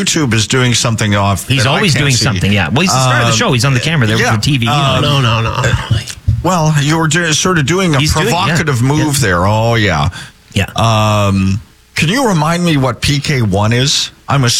YouTube is doing something off. He's always doing something, yeah. Well, he's the star of the show. He's on the camera there with the TV. No. Well, you were sort of doing a provocative move there. Oh, yeah. Yeah. Can you remind me what PK1 is? I'm